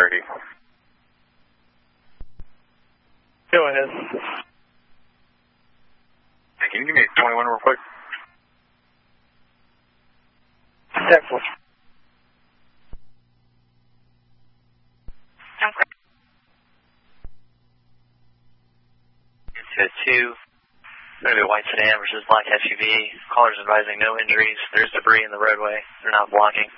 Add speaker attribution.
Speaker 1: 30.
Speaker 2: Go ahead.
Speaker 1: Hey, can you give me 21 real quick?
Speaker 2: Excellent.
Speaker 3: Into 2, going to be white sedan versus black SUV. Callers advising no injuries. There's debris in the roadway. They're not blocking.